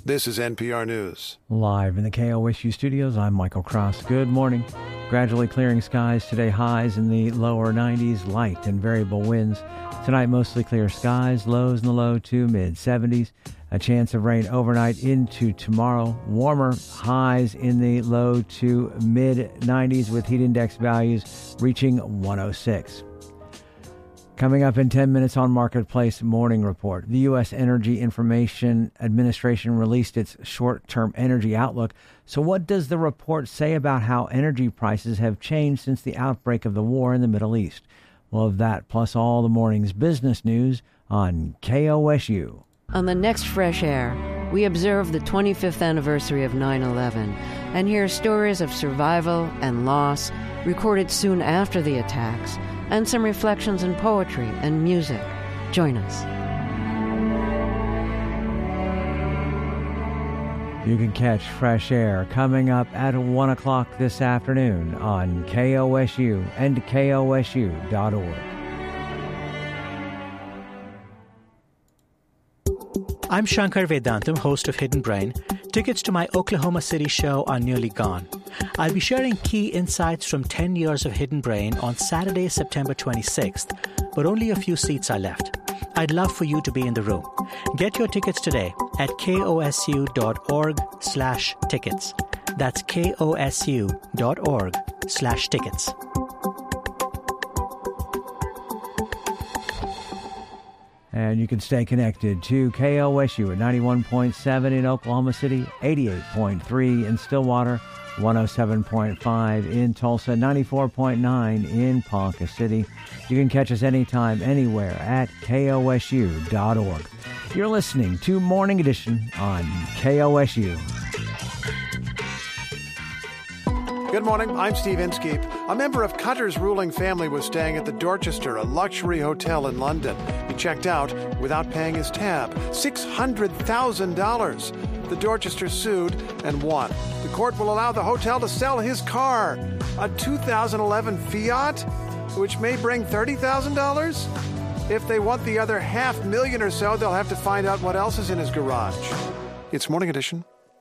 This is NPR News. Live in the KOSU studios, I'm Michael Cross. Good morning. Gradually clearing skies today, highs in the lower 90s, light and variable winds. Tonight, mostly clear skies, lows in the low to mid-70s. A chance of rain overnight into tomorrow. Warmer highs in the low to mid-90s with heat index values reaching 106. Coming up in 10 minutes on Marketplace Morning Report, the U.S. Energy Information Administration released its short-term energy outlook. So what does the report say about how energy prices have changed since the outbreak of the war in the Middle East? Well, of that, plus all the morning's business news on KOSU. On the next Fresh Air, we observe the 25th anniversary of 9/11 and hear stories of survival and loss recorded soon after the attacks, and some reflections in poetry and music. Join us. You can catch Fresh Air coming up at 1 o'clock this afternoon on KOSU and KOSU.org. I'm Shankar Vedantam, host of Hidden Brain. Tickets to my Oklahoma City show are nearly gone. I'll be sharing key insights from 10 years of Hidden Brain on Saturday, September 26th, but only a few seats are left. I'd love for you to be in the room. Get your tickets today at kosu.org/tickets. That's kosu.org/tickets. And you can stay connected to KOSU at 91.7 in Oklahoma City, 88.3 in Stillwater, 107.5 in Tulsa, 94.9 in Ponca City. You can catch us anytime, anywhere at KOSU.org. You're listening to Morning Edition on KOSU. Good morning, I'm Steve Inskeep. A member of Qatar's ruling family was staying at the Dorchester, a luxury hotel in London. He checked out without paying his tab, $600,000. The Dorchester sued and won. The court will allow the hotel to sell his car, a 2011 Fiat, which may bring $30,000. If they want the other $500,000 or so, they'll have to find out what else is in his garage. It's Morning Edition.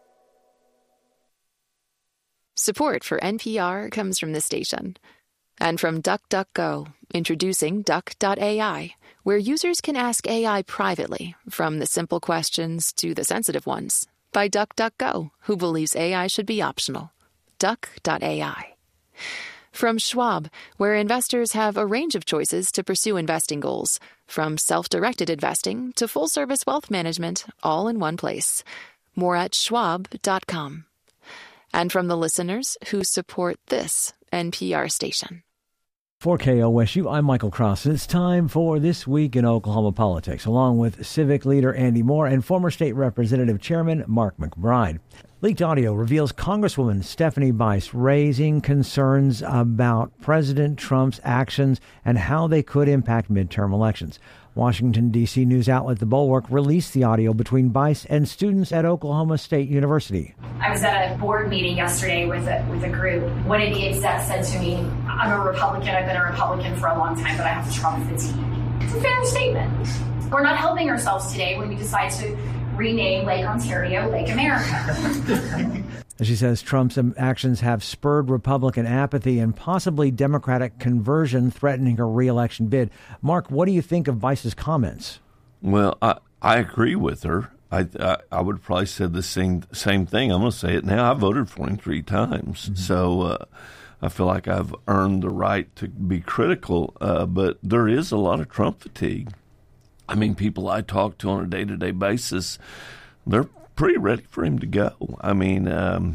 Support for NPR comes from this station. And from DuckDuckGo, introducing Duck.ai, where users can ask AI privately, from the simple questions to the sensitive ones, by DuckDuckGo, who believes AI should be optional. Duck.ai. From Schwab, where investors have a range of choices to pursue investing goals, from self-directed investing to full-service wealth management, all in one place. More at schwab.com. And from the listeners who support this NPR station. For KOSU, I'm Michael Cross, and it's time for This Week in Oklahoma Politics, along with civic leader Andy Moore and former state representative chairman Mark McBride. Leaked audio reveals Congresswoman Stephanie Bice raising concerns about President Trump's actions and how they could impact midterm elections. Washington, D.C. news outlet The Bulwark released the audio between Bice and students at Oklahoma State University. I was at a board meeting yesterday with a group. One of the execs said to me, I'm a Republican, I've been a Republican for a long time, but I have Trump fatigue. It's a fair statement. We're not helping ourselves today when we decide to rename Lake Ontario Lake America. She says Trump's actions have spurred Republican apathy and possibly Democratic conversion, threatening her re-election bid. Mark, what do you think of Bice's comments? Well, I agree with her. I would probably say the same thing. I'm going to say it now. I voted for him 3 times. Mm-hmm. So I feel like I've earned the right to be critical. But there is a lot of Trump fatigue. I mean, people I talk to on a day-to-day basis, they're pretty ready for him to go. I mean,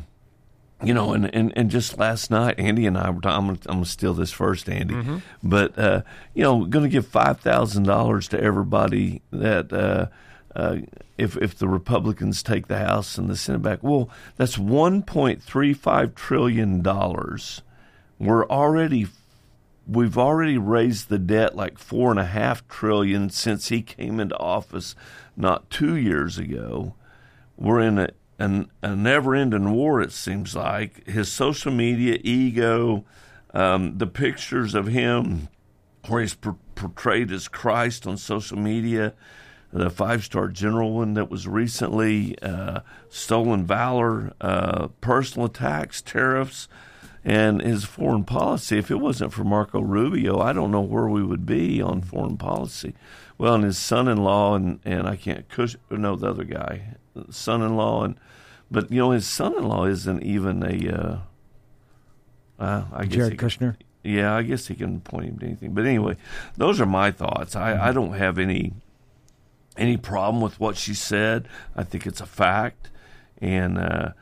and just last night, Andy and I were talking, I'm going to steal this first, Andy, mm-hmm. But, going to give $5,000 to everybody that if the Republicans take the House and the Senate back. Well, that's $1.35 trillion. We've already raised the debt like $4.5 trillion since he came into office not 2 years ago. We're in a never-ending war, it seems like. His social media ego, the pictures of him where he's portrayed as Christ on social media, the 5-star general one that was recently, stolen valor, personal attacks, tariffs, and his foreign policy. If it wasn't for Marco Rubio, I don't know where we would be on foreign policy. Well, and his son-in-law and I can't the other guy, son-in-law, but his son-in-law isn't even I guess Jared Kushner. Yeah, I guess he can point him to anything. But anyway, those are my thoughts. I don't have any problem with what she said. I think it's a fact, and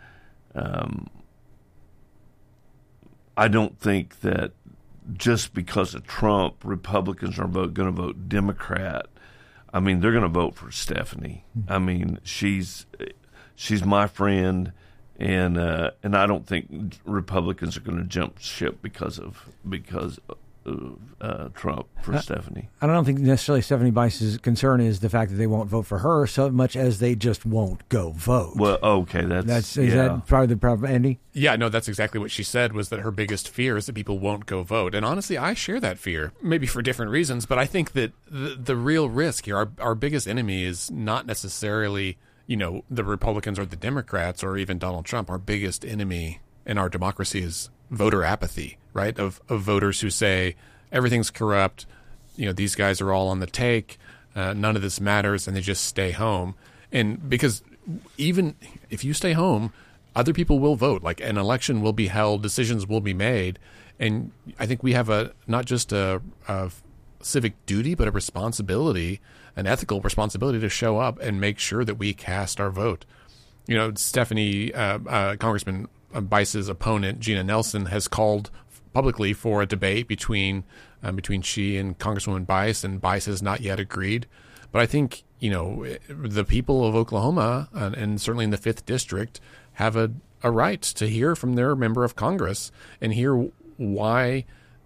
I don't think that just because of Trump, Republicans are going to vote Democrat. I mean, they're going to vote for Stephanie. I mean, she's my friend, and I don't think Republicans are going to jump ship because of Trump for Stephanie. I don't think necessarily Stephanie Bice's concern is the fact that they won't vote for her so much as they just won't go vote. Well, okay, is that probably the problem, Andy? Yeah, no, that's exactly what she said, was that her biggest fear is that people won't go vote. And honestly, I share that fear, maybe for different reasons, but I think that the real risk here, our biggest enemy is not necessarily, the Republicans or the Democrats or even Donald Trump. Our biggest enemy in our democracy is voter apathy, right? Of voters who say everything's corrupt, these guys are all on the take, none of this matters, and they just stay home. And because even if you stay home, other people will vote. Like, an election will be held, decisions will be made, and I think we have not just a civic duty, but a responsibility, an ethical responsibility to show up and make sure that we cast our vote. Stephanie, Congressman Bice's opponent, Gina Nelson, has called publicly for a debate between she and Congresswoman Bice, and Bice has not yet agreed. But I think, the people of Oklahoma, and certainly in the 5th District, have a right to hear from their member of Congress and hear why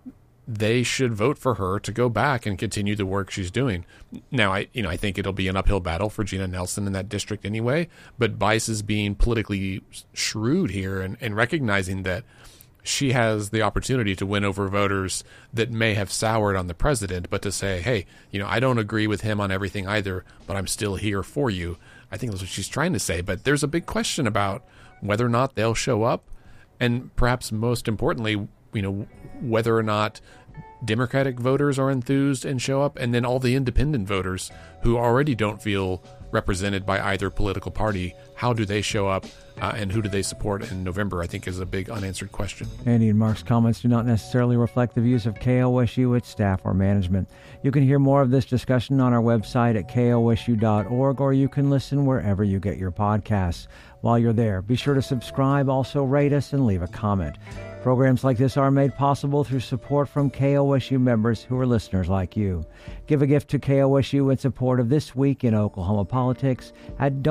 they should vote for her to go back and continue the work she's doing. Now, I think it'll be an uphill battle for Gina Nelson in that district anyway, but Bice is being politically shrewd here and recognizing that she has the opportunity to win over voters that may have soured on the president, but to say, hey, I don't agree with him on everything either, but I'm still here for you. I think that's what she's trying to say. But there's a big question about whether or not they'll show up, and perhaps most importantly, whether or not Democratic voters are enthused and show up, and then all the independent voters who already don't feel represented by either political party, how do they show up, and who do they support in November, I think is a big unanswered question. Andy and Mark's comments do not necessarily reflect the views of KOSU, its staff, or management. You can hear more of this discussion on our website at kosu.org, or you can listen wherever you get your podcasts. While you're there, be sure to subscribe, also rate us, and leave a comment. Programs like this are made possible through support from KOSU members who are listeners like you. Give a gift to KOSU in support of This Week in Oklahoma Politics at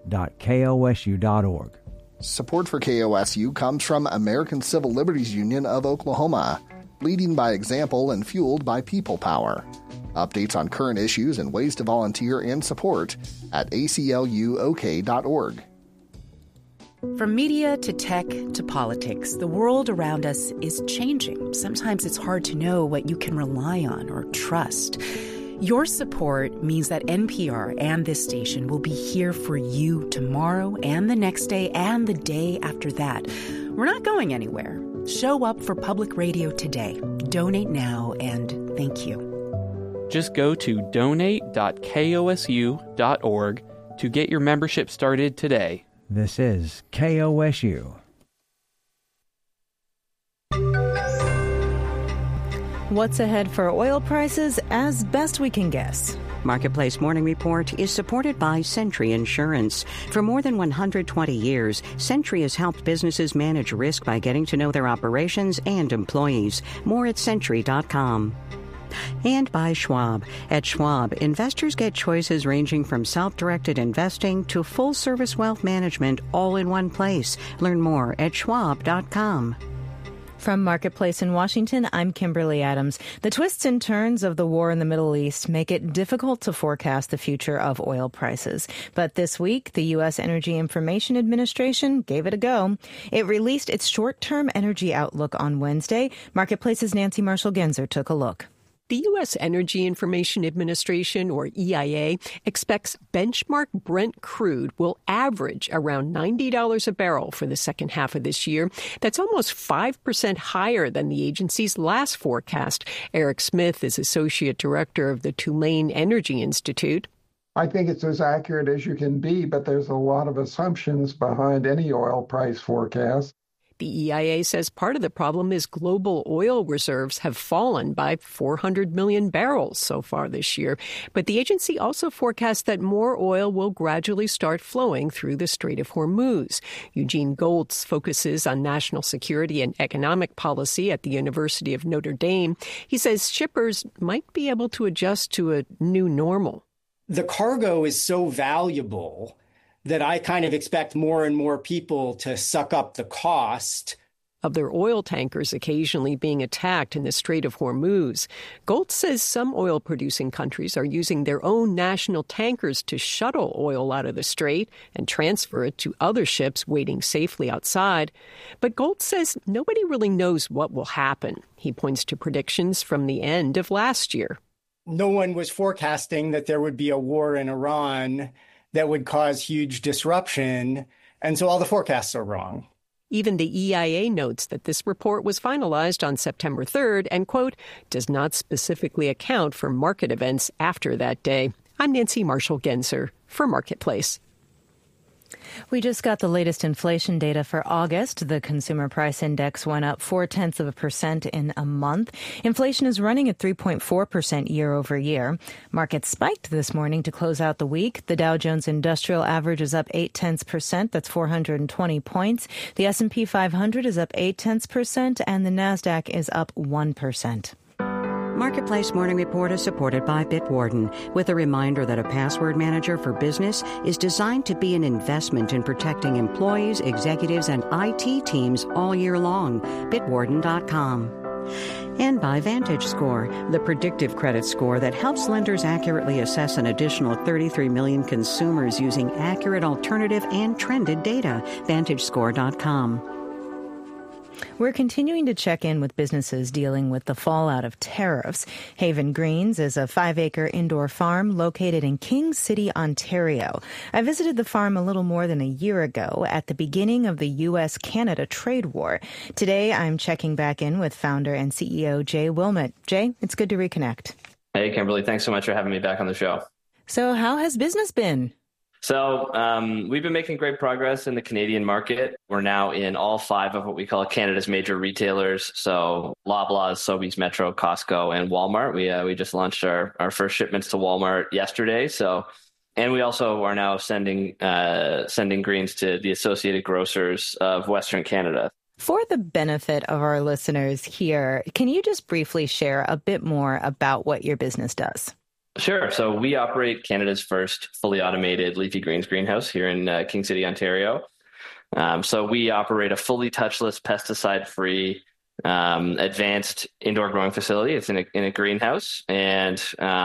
donate.kosu.org. Support for KOSU comes from American Civil Liberties Union of Oklahoma, leading by example and fueled by people power. Updates on current issues and ways to volunteer and support at acluok.org. From media to tech to politics, the world around us is changing. Sometimes it's hard to know what you can rely on or trust. Your support means that NPR and this station will be here for you tomorrow and the next day and the day after that. We're not going anywhere. Show up for public radio today. Donate now, and thank you. Just go to donate.kosu.org to get your membership started today. This is KOSU. What's ahead for oil prices? As best we can guess. Marketplace Morning Report is supported by Sentry Insurance. For more than 120 years, Sentry has helped businesses manage risk by getting to know their operations and employees. More at Sentry.com. And by Schwab. At Schwab, investors get choices ranging from self-directed investing to full-service wealth management all in one place. Learn more at Schwab.com. From Marketplace in Washington, I'm Kimberly Adams. The twists and turns of the war in the Middle East make it difficult to forecast the future of oil prices. But this week, the U.S. Energy Information Administration gave it a go. It released its short-term energy outlook on Wednesday. Marketplace's Nancy Marshall-Genzer took a look. The U.S. Energy Information Administration, or EIA, expects benchmark Brent crude will average around $90 a barrel for the second half of this year. That's almost 5% higher than the agency's last forecast. Eric Smith is Associate Director of the Tulane Energy Institute. I think it's as accurate as you can be, but there's a lot of assumptions behind any oil price forecast. The EIA says part of the problem is global oil reserves have fallen by 400 million barrels so far this year. But the agency also forecasts that more oil will gradually start flowing through the Strait of Hormuz. Eugene Goltz focuses on national security and economic policy at the University of Notre Dame. He says shippers might be able to adjust to a new normal. The cargo is so valuable that I kind of expect more and more people to suck up the cost of their oil tankers occasionally being attacked in the Strait of Hormuz. Goltz says some oil-producing countries are using their own national tankers to shuttle oil out of the strait and transfer it to other ships waiting safely outside. But Goltz says nobody really knows what will happen. He points to predictions from the end of last year. No one was forecasting that there would be a war in Iran that would cause huge disruption, and so all the forecasts are wrong. Even the EIA notes that this report was finalized on September 3rd and, quote, does not specifically account for market events after that day. I'm Nancy Marshall-Genzer for Marketplace. We just got the latest inflation data for August. The consumer price index went up 0.4% in a month. Inflation is running at 3.4% year over year. Markets spiked this morning to close out the week. The Dow Jones Industrial Average is up 0.8%. That's 420 points. The S&P 500 is up 0.8%, and the Nasdaq is up 1%. Marketplace Morning Report is supported by Bitwarden, with a reminder that a password manager for business is designed to be an investment in protecting employees, executives, and IT teams all year long. Bitwarden.com. And by VantageScore, the predictive credit score that helps lenders accurately assess an additional 33 million consumers using accurate alternative and trended data. VantageScore.com. We're continuing to check in with businesses dealing with the fallout of tariffs. Haven Greens is a 5-acre indoor farm located in King City, Ontario. I visited the farm a little more than a year ago at the beginning of the U.S.-Canada trade war. Today, I'm checking back in with founder and CEO Jay Wilmot. Jay, it's good to reconnect. Hey, Kimberly. Thanks so much for having me back on the show. So how has business been? So we've been making great progress in the Canadian market. We're now in all 5 of what we call Canada's major retailers. So Loblaws, Sobeys, Metro, Costco, and Walmart. We just launched our first shipments to Walmart yesterday. And we also are now sending greens to the Associated Grocers of Western Canada. For the benefit of our listeners here, can you just briefly share a bit more about what your business does? Sure. So we operate Canada's first fully automated leafy greens greenhouse here in King City, Ontario. So we operate a fully touchless, pesticide-free, advanced indoor growing facility. It's in a greenhouse, and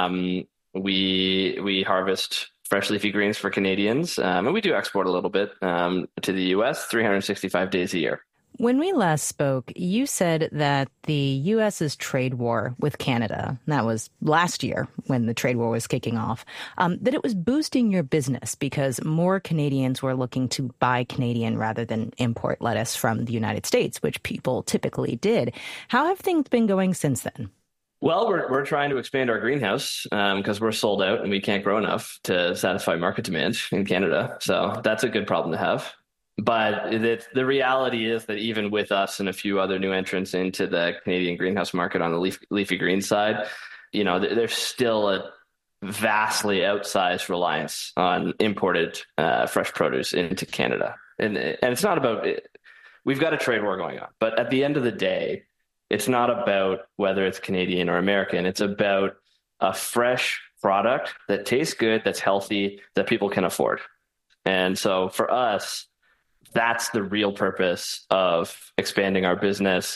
we harvest fresh leafy greens for Canadians, and we do export a little bit to the U.S. 365 days a year. When we last spoke, you said that the U.S.'s trade war with Canada, that was last year when the trade war was kicking off, that it was boosting your business because more Canadians were looking to buy Canadian rather than import lettuce from the United States, which people typically did. How have things been going since then? Well, we're trying to expand our greenhouse because we're sold out and we can't grow enough to satisfy market demand in Canada. So that's a good problem to have. But the reality is that even with us and a few other new entrants into the Canadian greenhouse market on the leafy green side, there's still a vastly outsized reliance on imported fresh produce into Canada. And it's not about it. We've got a trade war going on. But at the end of the day, it's not about whether it's Canadian or American. It's about a fresh product that tastes good, that's healthy, that people can afford. And so for us, that's the real purpose of expanding our business.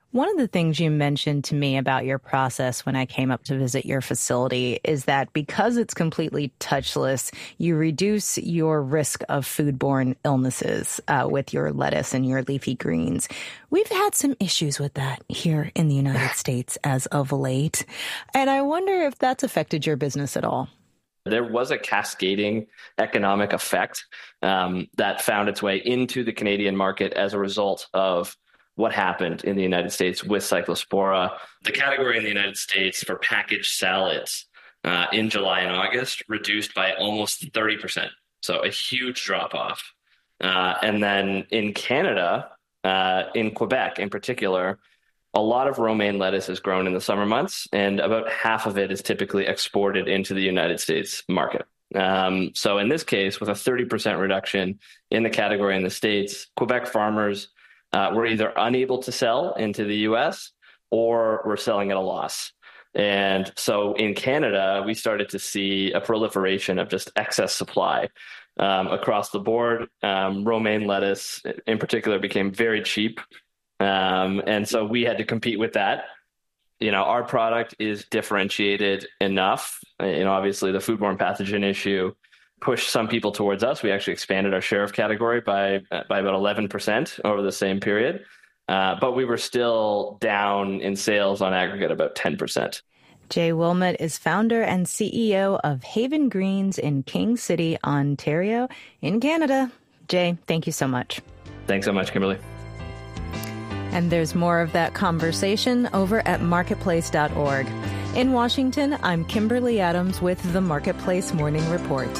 One of the things you mentioned to me about your process when I came up to visit your facility is that because it's completely touchless, you reduce your risk of foodborne illnesses with your lettuce and your leafy greens. We've had some issues with that here in the United States as of late, and I wonder if that's affected your business at all. There was a cascading economic effect that found its way into the Canadian market as a result of what happened in the United States with Cyclospora. The category in the United States for packaged salads in July and August reduced by almost 30%. So a huge drop off. And then in Canada, in Quebec in particular, a lot of romaine lettuce is grown in the summer months, and about half of it is typically exported into the United States market. So in this case, with a 30% reduction in the category in the States, Quebec farmers were either unable to sell into the U.S. or were selling at a loss. And so in Canada, we started to see a proliferation of just excess supply across the board. Romaine lettuce in particular became very cheap. And so we had to compete with that. You know, our product is differentiated enough. You know, obviously the foodborne pathogen issue pushed some people towards us. We actually expanded our share of category by about 11% over the same period. But we were still down in sales on aggregate about 10%. Jay Wilmot is founder and CEO of Haven Greens in King City, Ontario, in Canada. Jay, thank you so much. Thanks so much, Kimberly. And there's more of that conversation over at marketplace.org. In Washington, I'm Kimberly Adams with the Marketplace Morning Report.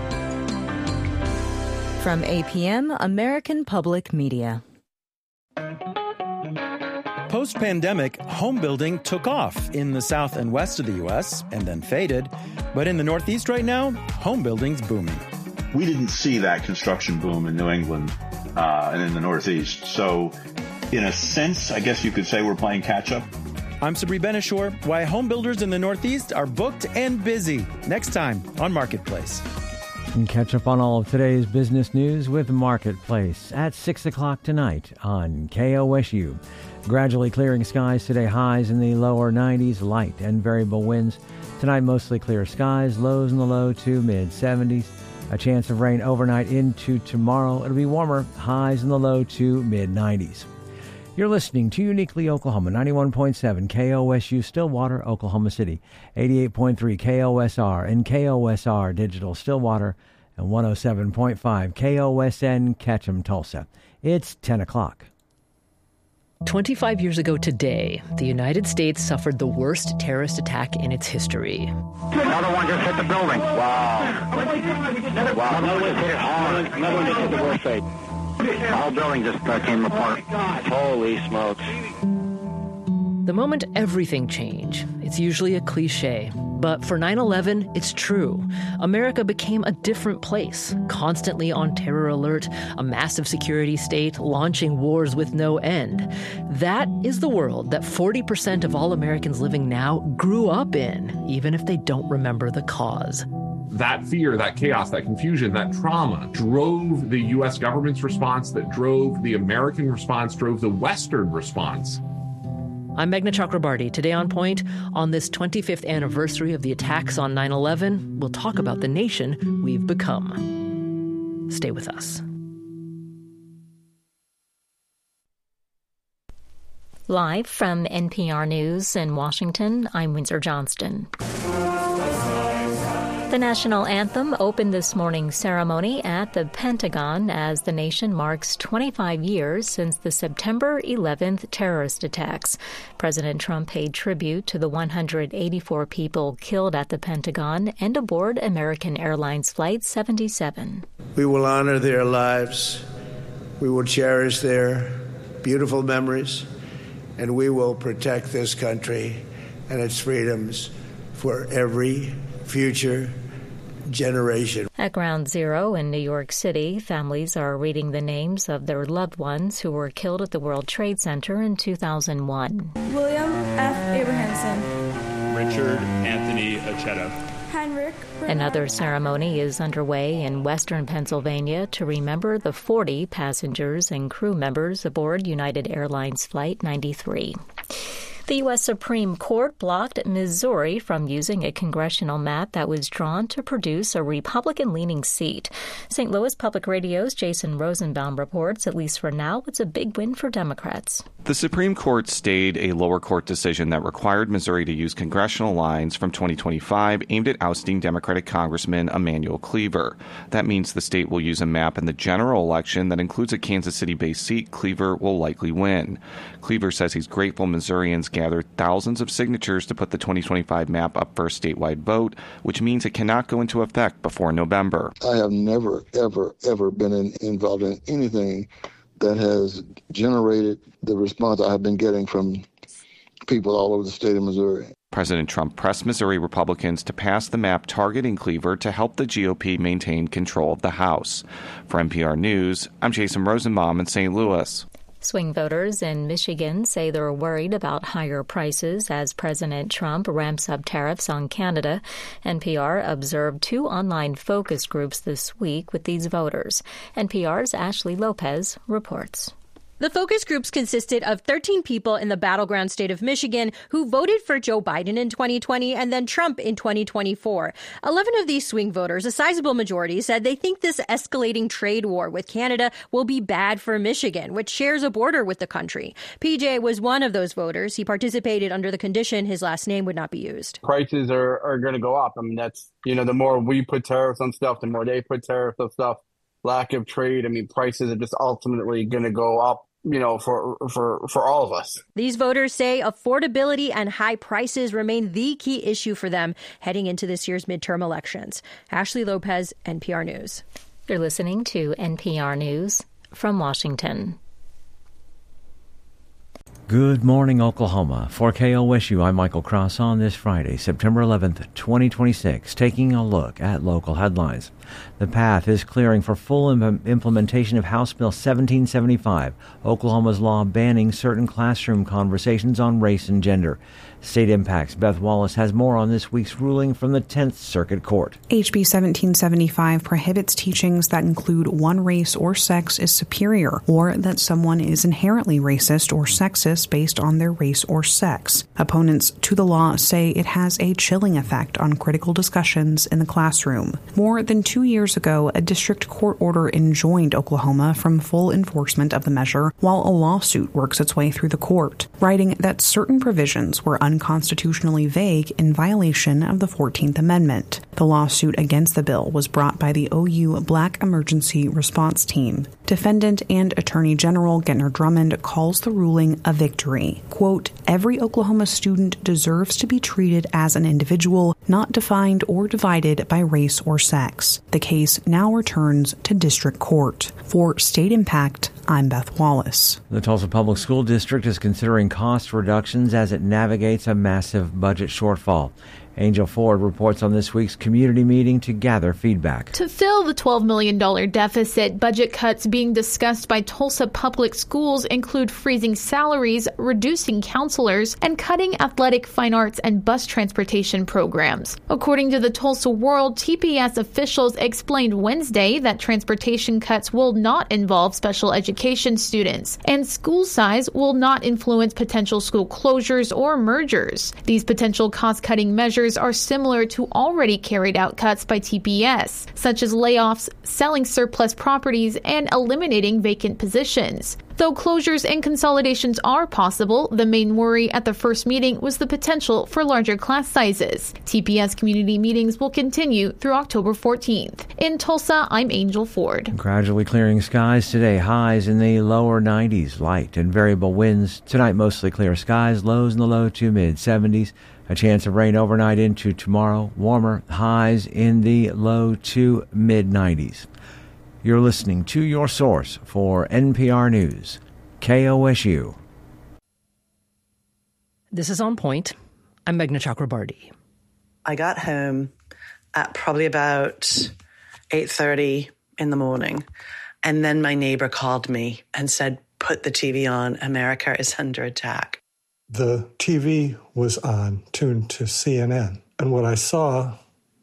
From APM, American Public Media. Post-pandemic, home building took off in the south and west of the U.S. and then faded. But in the Northeast right now, home building's booming. We didn't see that construction boom in New England and in the Northeast. So in a sense, I guess you could say we're playing catch-up. I'm Sabri Ben-Achour. Why home builders in the Northeast are booked and busy. Next time on Marketplace. And catch up on all of today's business news with Marketplace at 6 o'clock tonight on KOSU. Gradually clearing skies today, highs in the lower 90s, light and variable winds. Tonight, mostly clear skies, lows in the low to mid-70s. A chance of rain overnight into tomorrow. It'll be warmer, highs in the low to mid-90s. You're listening to Uniquely Oklahoma, 91.7 KOSU Stillwater, Oklahoma City, 88.3 KOSR and KOSR Digital Stillwater, and 107.5 KOSN Ketchum Tulsa. It's 10 o'clock. 25 years ago today, the United States suffered the worst terrorist attack in its history. Another one just hit the building. Wow. Another one hit it hard. Another one just hit the worst side. The whole building just came apart. Holy smokes. The moment everything changed, it's usually a cliche, but for 9/11, it's true. America became a different place, constantly on terror alert, a massive security state, launching wars with no end. That is the world that 40% of all Americans living now grew up in, even if they don't remember the cause. That fear, that chaos, that confusion, that trauma drove the U.S. government's response, that drove the American response, drove the Western response. I'm Meghna Chakrabarty. Today on Point, on this 25th anniversary of the attacks on 9/11, we'll talk about the nation we've become. Stay with us. Live from NPR News in Washington, I'm Windsor Johnston. The national anthem opened this morning's ceremony at the Pentagon as the nation marks 25 years since the September 11th terrorist attacks. President Trump paid tribute to the 184 people killed at the Pentagon and aboard American Airlines Flight 77. We will honor their lives. We will cherish their beautiful memories, and we will protect this country and its freedoms for every future generation. At Ground Zero in New York City, families are reading the names of their loved ones who were killed at the World Trade Center in 2001. William F. Abrahamson. Richard Anthony Aceto. Another ceremony is underway in western Pennsylvania to remember the 40 passengers and crew members aboard United Airlines Flight 93. The U.S. Supreme Court blocked Missouri from using a congressional map that was drawn to produce a Republican-leaning seat. St. Louis Public Radio's Jason Rosenbaum reports, at least for now, it's a big win for Democrats. The Supreme Court stayed a lower court decision that required Missouri to use congressional lines from 2025 aimed at ousting Democratic Congressman Emanuel Cleaver. That means the state will use a map in the general election that includes a Kansas City-based seat Cleaver will likely win. Cleaver says he's grateful Missourians gathered thousands of signatures to put the 2025 map up for a statewide vote, which means it cannot go into effect before November. I have never, ever been involved in anything that has generated the response I have been getting from people all over the state of Missouri. President Trump pressed Missouri Republicans to pass the map targeting Cleaver to help the GOP maintain control of the House. For NPR News, I'm Jason Rosenbaum in St. Louis. Swing voters in Michigan say they're worried about higher prices as President Trump ramps up tariffs on Canada. NPR observed 2 online focus groups this week with these voters. NPR's Ashley Lopez reports. The focus groups consisted of 13 people in the battleground state of Michigan who voted for Joe Biden in 2020 and then Trump in 2024. 11 of these swing voters, a sizable majority, said they think this escalating trade war with Canada will be bad for Michigan, which shares a border with the country. PJ was one of those voters. He participated under the condition his last name would not be used. Prices are going to go up. I mean, that's, the more we put tariffs on stuff, the more they put tariffs on stuff. Lack of trade. I mean, prices are just ultimately going to go up. For all of us. These voters say affordability and high prices remain the key issue for them heading into this year's midterm elections. Ashley Lopez, NPR News. You're listening to NPR News from Washington. Good morning, Oklahoma. For KOSU, I'm Michael Cross on this Friday, September 11th, 2026, taking a look at local headlines. The path is clearing for full implementation of House Bill 1775, Oklahoma's law banning certain classroom conversations on race and gender. State Impact's Beth Wallace has more on this week's ruling from the 10th Circuit Court. HB 1775 prohibits teachings that include one race or sex is superior, or that someone is inherently racist or sexist based on their race or sex. Opponents to the law say it has a chilling effect on critical discussions in the classroom. More than 2 years ago, a district court order enjoined Oklahoma from full enforcement of the measure while a lawsuit works its way through the court, writing that certain provisions were unconstitutionally vague in violation of the 14th Amendment. The lawsuit against the bill was brought by the OU Black Emergency Response Team. Defendant and Attorney General Gentner Drummond calls the ruling a victory. Quote, "Every Oklahoma student deserves to be treated as an individual, not defined or divided by race or sex." The case now returns to district court. For State Impact, I'm Beth Wallace. The Tulsa Public School District is considering cost reductions as it navigates a massive budget shortfall. Angel Ford reports on this week's community meeting to gather feedback. To fill the $12 million deficit, budget cuts being discussed by Tulsa Public Schools include freezing salaries, reducing counselors, and cutting athletic, fine arts, and bus transportation programs. According to the Tulsa World, TPS officials explained Wednesday that transportation cuts will not involve special education students, and school size will not influence potential school closures or mergers. These potential cost-cutting measures are similar to already carried out cuts by TPS, such as layoffs, selling surplus properties, and eliminating vacant positions. Though closures and consolidations are possible, the main worry at the first meeting was the potential for larger class sizes. TPS community meetings will continue through October 14th. In Tulsa, I'm Angel Ford. Gradually clearing skies today, highs in the lower 90s, light and variable winds. Tonight, mostly clear skies, lows in the low to mid-70s. A chance of rain overnight into tomorrow, warmer, highs in the low to mid-90s. You're listening to your source for NPR News, KOSU. This is On Point. I'm Meghna Chakrabarti. I got home at probably about 8:30 in the morning, and then my neighbor called me and said, "Put the TV on, America is under attack." The TV was on, tuned to CNN, and what I saw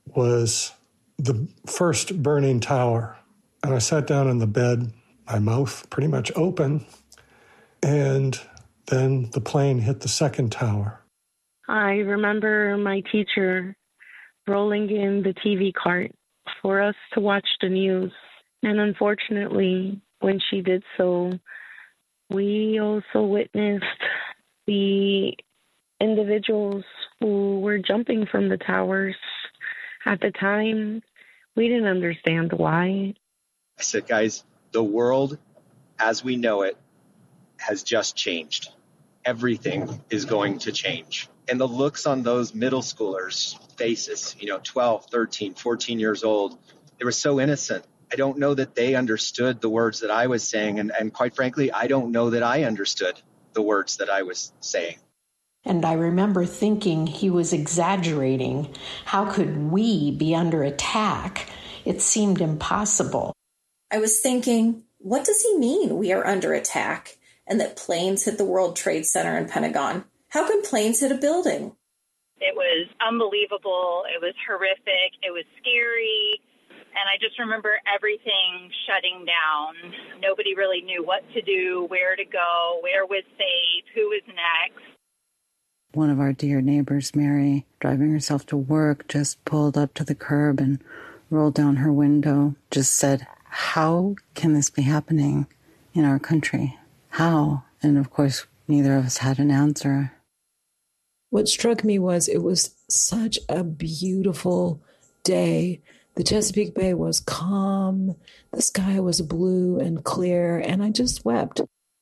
was the first burning tower. And I sat down in the bed, my mouth pretty much open, and then the plane hit the second tower. I remember my teacher rolling in the TV cart for us to watch the news. And unfortunately, when she did so, we also witnessed the individuals who were jumping from the towers. At the time, we didn't understand why. I said, guys, the world as we know it has just changed. Everything is going to change. And the looks on those middle schoolers' faces, 12, 13, 14 years old, they were so innocent. I don't know that they understood the words that I was saying. And quite frankly, I don't know that I understood the words that I was saying. And I remember thinking he was exaggerating. How could we be under attack? It seemed impossible. I was thinking, what does he mean we are under attack and that planes hit the World Trade Center and Pentagon? How can planes hit a building? It was unbelievable. It was horrific. It was scary. And I just remember everything shutting down. Nobody really knew what to do, where to go, where was safe, who was next. One of our dear neighbors, Mary, driving herself to work, just pulled up to the curb and rolled down her window, just said, how can this be happening in our country? How? And of course, neither of us had an answer. What struck me was it was such a beautiful day. The Chesapeake Bay was calm. The sky was blue and clear, and I just wept.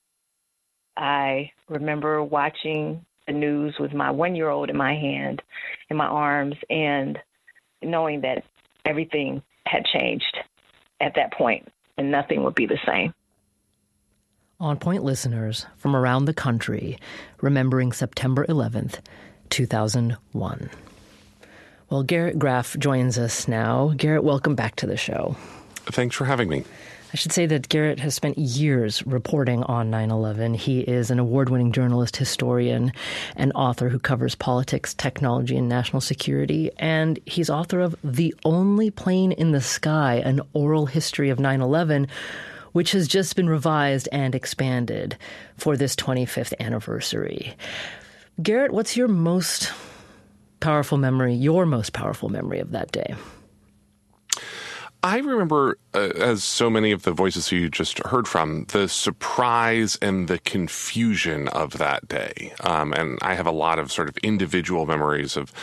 I remember watching the news with my 1-year-old in my hand, in my arms, and knowing that everything had changed at that point and nothing would be the same. On Point listeners from around the country remembering September 11th, 2001. Well, Garrett Graff joins us now. Garrett, welcome back to the show. Thanks for having me. I should say that Garrett has spent years reporting on 9/11. He is an award-winning journalist, historian, and author who covers politics, technology, and national security. And he's author of The Only Plane in the Sky, an oral history of 9/11, which has just been revised and expanded for this 25th anniversary. Garrett, what's your most powerful memory of that day? I remember, as so many of the voices you just heard from, the surprise and the confusion of that day. And I have a lot of sort of individual memories of,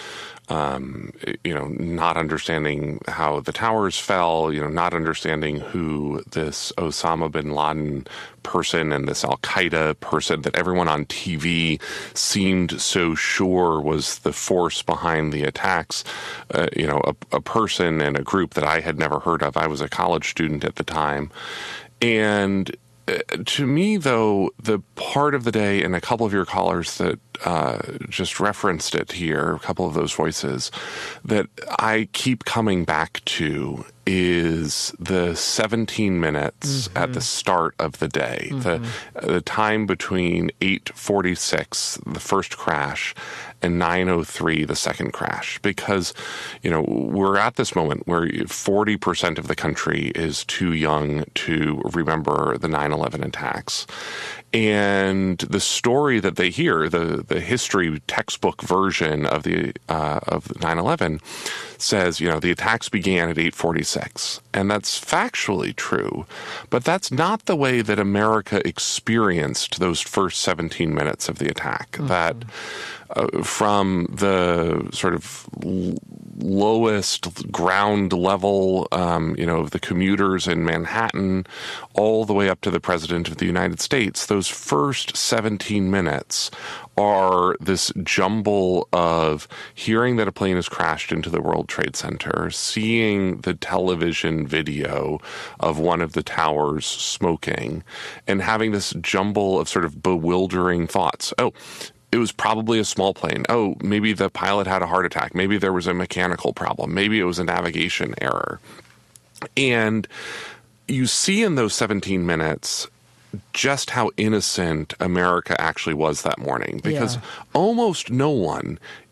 not understanding how the towers fell, not understanding who this Osama bin Laden person and this Al-Qaeda person that everyone on TV seemed so sure was the force behind the attacks, a person and a group that I had never heard of. I was a college student at the time. And to me, though, the part of the day, and a couple of your callers that just referenced it here, a couple of those voices, that I keep coming back to is the 17 minutes at the start of the day, the time between 8:46, the first crash, and 9:03, the second crash. Because, we're at this moment where 40% of the country is too young to remember the 9/11 attacks. And the story that they hear, the history textbook version of the of 9/11, says the attacks began at 8:46, and that's factually true, but that's not the way that America experienced those first 17 minutes of the attack. That from the sort of lowest ground level, of the commuters in Manhattan, all the way up to the President of the United States, those first 17 minutes are this jumble of hearing that a plane has crashed into the World Trade Center, seeing the television video of one of the towers smoking, and having this jumble of sort of bewildering thoughts. Oh, it was probably a small plane. Oh, maybe the pilot had a heart attack. Maybe there was a mechanical problem. Maybe it was a navigation error. And you see in those 17 minutes just how innocent America actually was that morning, because almost no one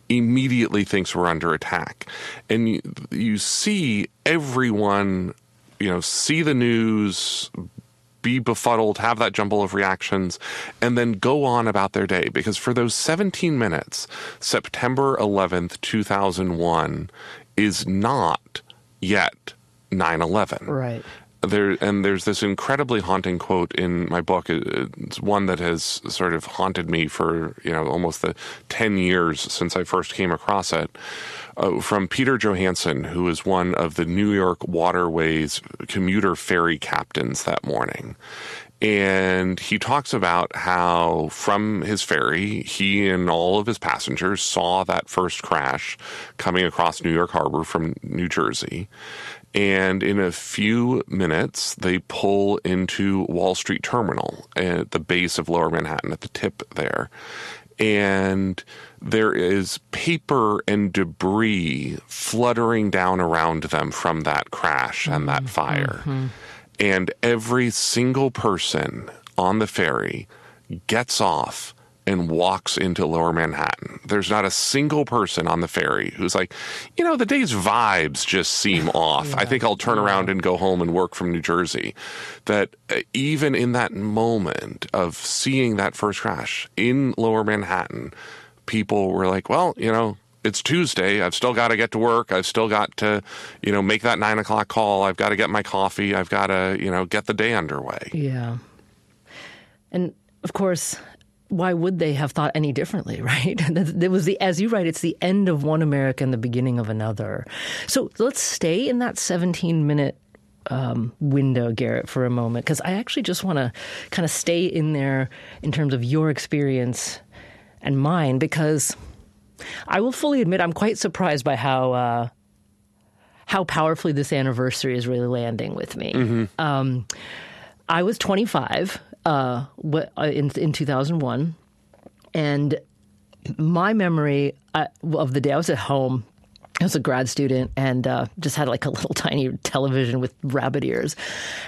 immediately thinks we're under attack. And you see everyone, see the news, be befuddled, have that jumble of reactions, and then go on about their day. Because for those 17 minutes, September 11th, 2001 is not yet 9/11. Right. There's this incredibly haunting quote in my book. It's one that has sort of haunted me for almost the 10 years since I first came across it, from Peter Johansson, who is one of the New York Waterways commuter ferry captains that morning. And he talks about how from his ferry, he and all of his passengers saw that first crash coming across New York Harbor from New Jersey. And in a few minutes, they pull into Wall Street Terminal at the base of Lower Manhattan, at the tip there. And there is paper and debris fluttering down around them from that crash and that fire. Mm-hmm. And every single person on the ferry gets off and walks into Lower Manhattan. There's not a single person on the ferry who's like, the day's vibes just seem off. I think I'll turn around and go home and work from New Jersey. That even in that moment of seeing that first crash in Lower Manhattan, people were like, well, it's Tuesday. I've still got to get to work. I've still got to, make that 9 o'clock call. I've got to get my coffee. I've got to, get the day underway. Yeah. And of course, why would they have thought any differently, right? There was as you write, it's the end of one America and the beginning of another. So let's stay in that 17-minute window, Garrett, for a moment, because I actually just want to kind of stay in there in terms of your experience and mine, because I will fully admit I'm quite surprised by how powerfully this anniversary is really landing with me. Mm-hmm. I was 25 in 2001, and my memory of the day, I was at home. I was a grad student and just had like a little tiny television with rabbit ears.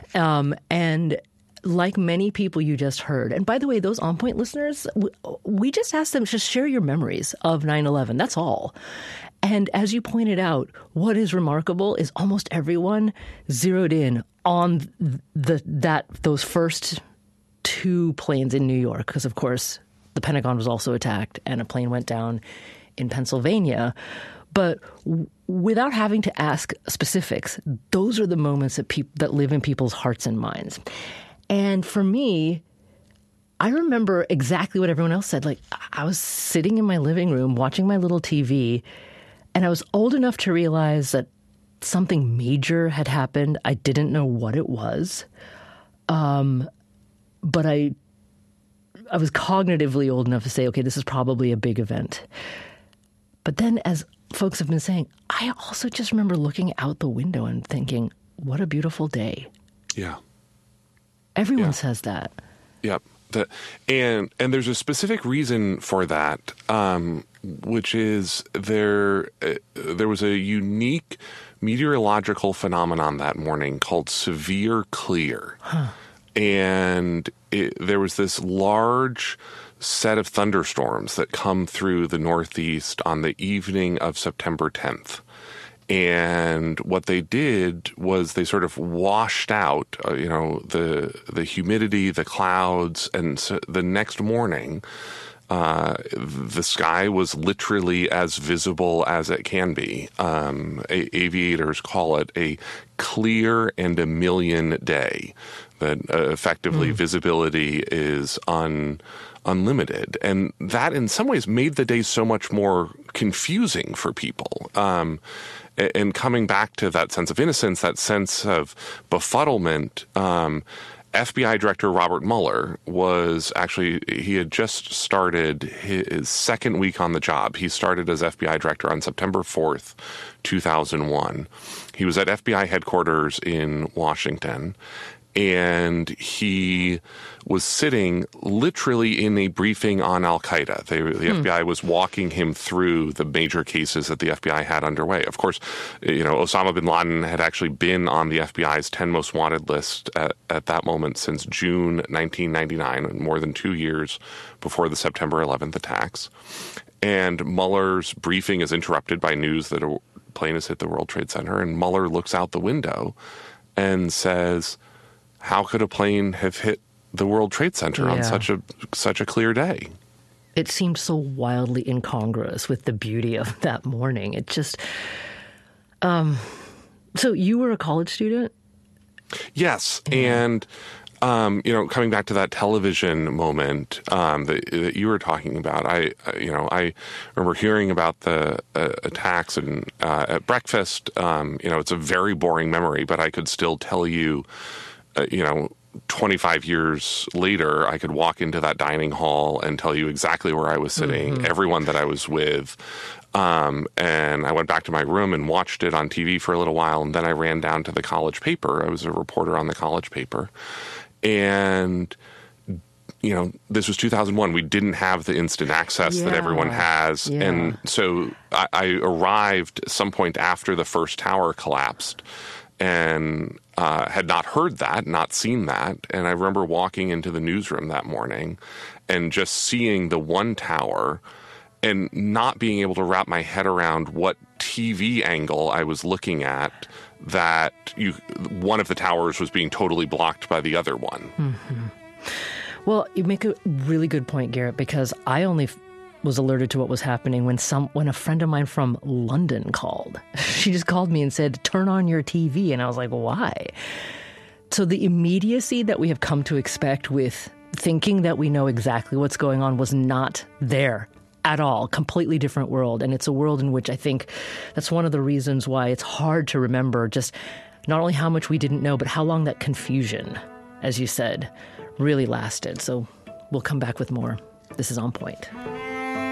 And like many people you just heard, and by the way, those On Point listeners, we just asked them to just share your memories of 9/11. That's all. And as you pointed out, what is remarkable is almost everyone zeroed in on those first two planes in New York, because of course the Pentagon was also attacked and a plane went down in Pennsylvania. But without having to ask specifics, those are the moments that live in people's hearts and minds. And for me, I remember exactly what everyone else said. Like, I was sitting in my living room watching my little TV, and I was old enough to realize that something major had happened. I didn't know what it was. But I was cognitively old enough to say, okay, this is probably a big event. But then, as folks have been saying, I also just remember looking out the window and thinking, what a beautiful day. Yeah. Everyone says that. Yep. And there's a specific reason for that, which is there was a unique meteorological phenomenon that morning called severe clear. Huh. And there was this large set of thunderstorms that come through the Northeast on the evening of September 10th. And what they did was they sort of washed out, the humidity, the clouds, and so the next morning, the sky was literally as visible as it can be. Aviators call it a clear and a million day. That effectively visibility is unlimited. And that in some ways made the day so much more confusing for people. And coming back to that sense of innocence, that sense of befuddlement, FBI Director Robert Mueller he had just started his second week on the job. He started as FBI Director on September 4th, 2001. He was at FBI headquarters in Washington. And he was sitting literally in a briefing on al-Qaeda. The FBI was walking him through the major cases that the FBI had underway. Of course, Osama bin Laden had actually been on the FBI's 10 most wanted list at that moment since June 1999, more than 2 years before the September 11th attacks. And Mueller's briefing is interrupted by news that a plane has hit the World Trade Center, and Mueller looks out the window and says, how could a plane have hit the World Trade Center on such a clear day? It seemed so wildly incongruous with the beauty of that morning. It just... So you were a college student? Yes, and... coming back to that television moment that you were talking about, I remember hearing about the attacks and at breakfast. It's a very boring memory, but I could still tell you, 25 years later, I could walk into that dining hall and tell you exactly where I was sitting, everyone that I was with. And I went back to my room and watched it on TV for a little while, and then I ran down to the college paper. I was a reporter on the college paper. And, this was 2001. We didn't have the instant access that everyone has. Yeah. And so I arrived at some point after the first tower collapsed and had not heard that, not seen that. And I remember walking into the newsroom that morning and just seeing the one tower and not being able to wrap my head around what TV angle I was looking at, that one of the towers was being totally blocked by the other one. Mm-hmm. Well, you make a really good point, Garrett, because I only was alerted to what was happening when a friend of mine from London called. She just called me and said, turn on your TV. And I was like, why? So the immediacy that we have come to expect with thinking that we know exactly what's going on was not there at all. Completely different world. And it's a world in which I think that's one of the reasons why it's hard to remember just not only how much we didn't know, but how long that confusion, as you said, really lasted. So we'll come back with more. This is On Point.